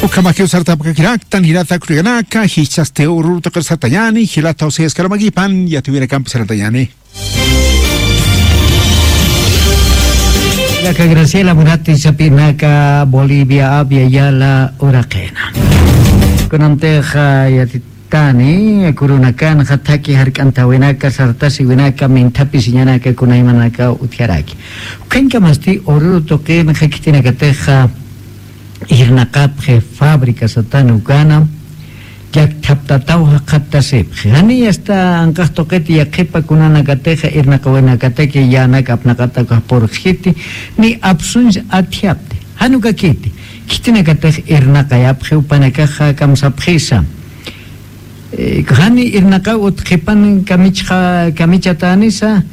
Ukamaki usarta pakakiraktan hirata kuriganaka hichaste uruto karsatayani hilata uses karamagipan ya tuviera campo saratayani. La Graciela Murati Sapinaka Bolivia Abia Yala Urakena. Kunamteja yatitani kurunakan hataki harkanta winaka sartasi winaka mintapi sinyanaka kunaimanaka utiaraki. Ukanka masti uruto que nakitina kateja irnaqapje fábrica satana ukana yak taptatau haqattasib hani hasta anqastoqeti yaqipa kunana kateja irnaqawena kateke yana kapnaqata porjiti ni absuns athiapte hanuka kiti kitina kateja irnaqayapje upanakaja kamsapjisa hani irnaqa utqipan kamichatanisa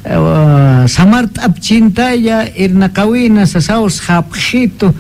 samart abchinta ya irnaqawina sasaus hapjito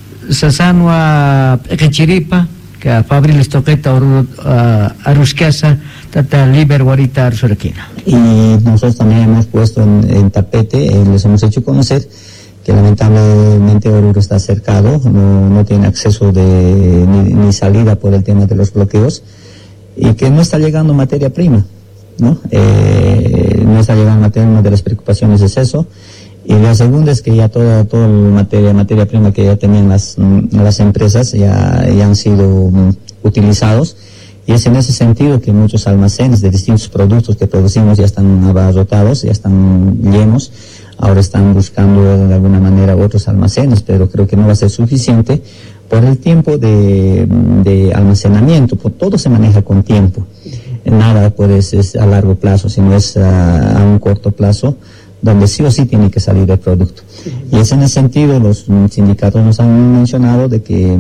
sasanwa Echiripa, que Fabriles Toqueta Arusquesa, Tata Liber Guarita Arsuraquina. Y nosotros también hemos puesto en tapete, les hemos hecho conocer que lamentablemente Oruro está cercado, no tiene acceso ni salida por el tema de los bloqueos y que no está llegando materia prima, ¿no? No está llegando materia, una de las preocupaciones es eso. Y la segunda es que ya toda materia prima que ya tenían las empresas ya han sido utilizados, y es en ese sentido que muchos almacenes de distintos productos que producimos ya están abarrotados, ya están llenos. Ahora están buscando de alguna manera otros almacenes, pero creo que no va a ser suficiente por el tiempo de almacenamiento, por todo se maneja con tiempo. Nada es a largo plazo, sino es a un corto plazo, donde sí o sí tiene que salir el producto. Y es en ese sentido, los sindicatos nos han mencionado de que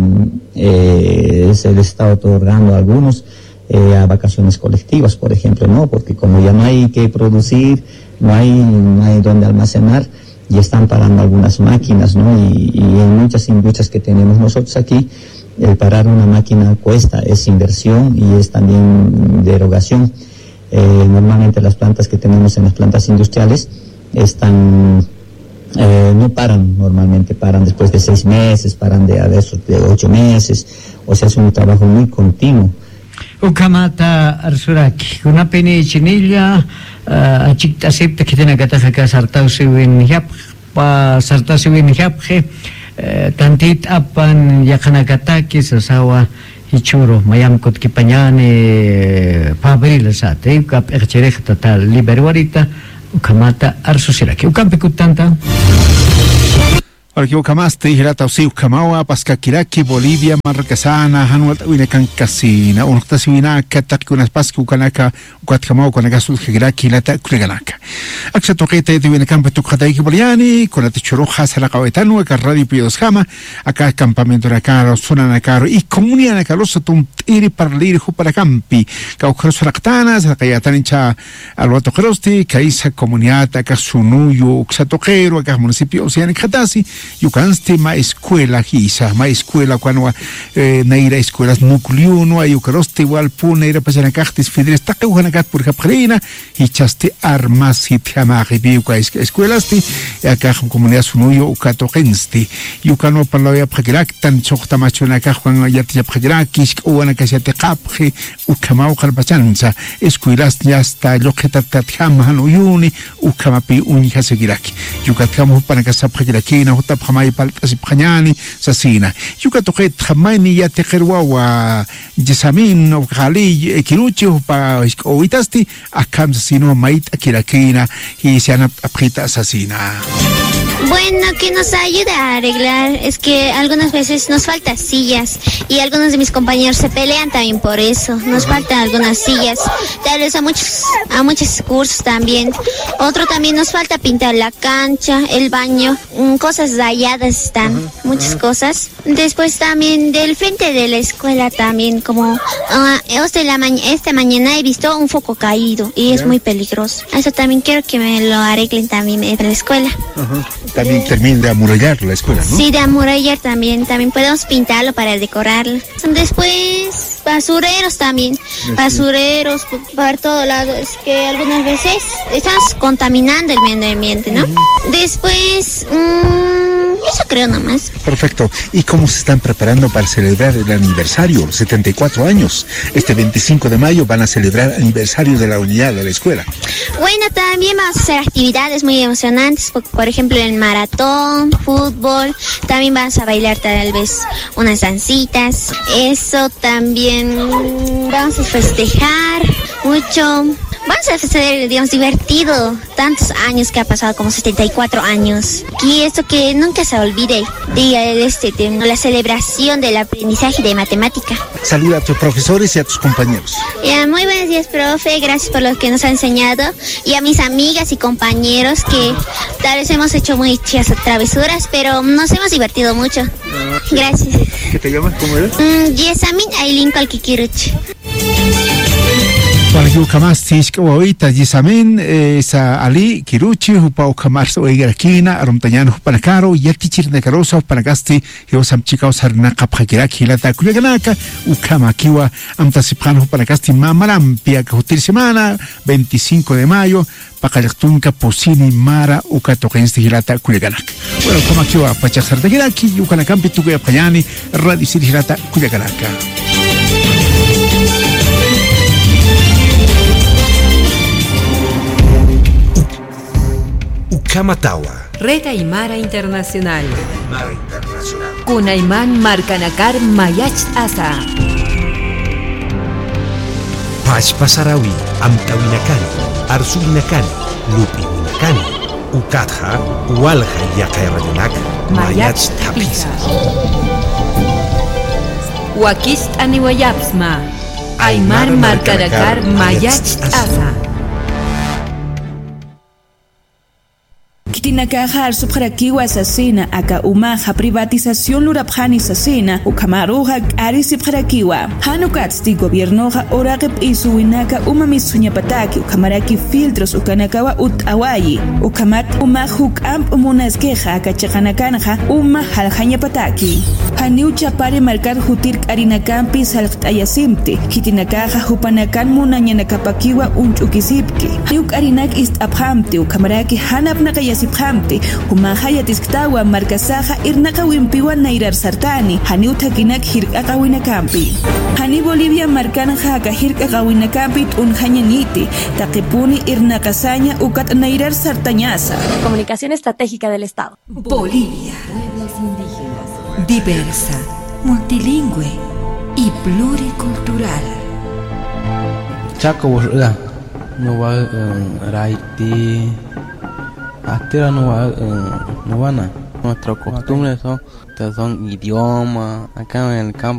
se les está otorgando a algunos a vacaciones colectivas, por ejemplo, ¿no? Porque como ya no hay que producir, no hay donde almacenar, y están parando algunas máquinas, ¿no? Y en muchas industrias que tenemos nosotros aquí, el parar una máquina cuesta, es inversión y es también derogación. Normalmente las plantas que tenemos en las plantas industriales no paran, normalmente paran después de 6 meses, paran de 8 meses, o sea, es un trabajo muy continuo. Ukamata Arsuraki, una peni chinilla, achikta septa que tiene que atajar sartausi win yapje, tantit apan yakanakataki sasawa hichuro mayam kot kipanyane Fabriles sate, kap ercherech total liberwarita. Ukamata Arsusiraki. Ukampikutanta. Porque Ukamaste, Hirata Usi, Ukamawa, Pascakiraki, Bolivia, Marcasana, Hanuat, Winekan Casina, Unotasivina, Katak, unas Pascu, Kanaka, Ukatkamau, Kanagasu, Hiraki, Lata, Kureganaka. Axa Toquete, de Winekan Petukataiki Boliani, con la Tichuroja, Salacawetano, acá Radio Pios Jama, acá Campamento Nakaro, Sunanakaro, y Comunia Nakalosatum, Iri Parlir, Juparacampi, Caucros Ractanas, Acayatanincha, Alberto Crosti, Caisa Comunidad, acá Sunuyo, Uxatoquero, acá Municipio Oceánic Hatasi, Yucanste ma escuela hisa, ma escuela cuando naira escuelas núcleo no hay ucaroste igual puna ira pasana cactis fidres taque uhanacat por japrina y chaste armas y tiamari biuca escuelas ti acá comunidad sunuyo ucatogenste yucano palaya pragirak tan chocta machuna acá cuando ya te pragirakis o ana casiate capje ucamau calpachanza escuelas ya está lo que tatjama no yuni ucamapi unica seguiraki yucatamos para casa pragirakina Pamay paltas Panyani, Sasina. Yucatoquet, Jamani, Yatekerwa, Yesamin, o Jali, Ekiruchi, o Itasti, Akam Sasino, Mait, Akirakina, y se han apreta Sasina. Bueno, que nos ayuda a arreglar es que algunas veces nos faltan sillas y algunos de mis compañeros se pelean también por eso. Nos faltan algunas sillas, tal vez a muchos cursos también. Otro también nos falta pintar la cancha, el baño, cosas dañadas están, muchas cosas. Después también del frente de la escuela también, como esta mañana he visto un foco caído y es muy peligroso. Eso también quiero que me lo arreglen también en la escuela. También termina de amurallar la escuela, ¿no? Sí, de amurallar también podemos pintarlo para decorarlo. Después, basureros también, basureros por todo lado. Es que algunas veces estamos contaminando el medio ambiente, ¿no? Después, Eso creo nomás. Perfecto. ¿Y cómo se están preparando para celebrar el aniversario, 74 años? Este 25 de mayo van a celebrar el aniversario de la unidad de la escuela. Bueno, también vamos a hacer actividades muy emocionantes, por ejemplo el maratón, fútbol, también vamos a bailar tal vez unas dancitas, eso también vamos a festejar mucho. Vamos a hacer, digamos, divertido tantos años que ha pasado, como 74 años. Y esto que nunca se olvide, de la celebración del aprendizaje de matemática. Saluda a tus profesores y a tus compañeros. Muy buenos días, profe. Gracias por lo que nos ha enseñado. Y a mis amigas y compañeros que tal vez hemos hecho muchas travesuras, pero nos hemos divertido mucho. Gracias. ¿Qué te llamas? ¿Cómo eres? Yesamin Ailin Kalkikiruch. Para que ukamas tishka wawita yisamin sa ali kiruchi hupa ukamars oigarakina arumtañano hupanakaro yatichir nekarosa hupanakasti hiosam chikao sarnaqa phakiraki hilata kuyaganaka ukamakiwa amtasiphan hupanakasti mamarampia kahutir semana 25 de mayo pakayaktunka posini mara ukatokensti hilata kuyaganaka. Bueno, ukamakiwa pachasar de giraki ukanakampi tukaya phayani radisir hilata kuyaganaka. Ukamatawa. Red Aymara Internacional. Kunayman Marcanakar Mayach Asa. Pachpasarawi, Amtawinakani, Arsulinakani, Lupinakani, Ukatha, Walha Yakairayanak, Mayach Tapisa. Wakist Aniwayapsma. Aymar Marcanakar Mayach Asa. Kitinakajar subharakiwa asasina aka umaja privatización lurapjani asasina ukamaruja ari subharakiwa hanukatsti gobiernoja oraqip isuinaka umamisuñapataki ukamaraki filtros ukanakawa utawayi ukamat umahuk amp munaskeja akachaqanakanja uma haljañapataki haniucha pare marcar jutir arinakampi salqtayasimti kitinakaja hupanakan munañanakapakiwa unchukisipki hayuk arinak istaphamti ukamaraki hanapnaqayas Siphamti, humahaya tisktawa markasaja irnaqawimpiwa nairar sartani, hani utakinak hirqaqawinakampi. Hani Bolivia markanaja aka hirqaqawinakampi tunjañaniti, taqipuni irnaqasaña ukat nairar sartañasa. Comunicación Estratégica del Estado. Bolivia. Pueblos indígenas. Diversa, multilingüe y pluricultural. Chaco, no va a Raiti. Hasta no van a nuestras costumbres son idioma acá en el campo.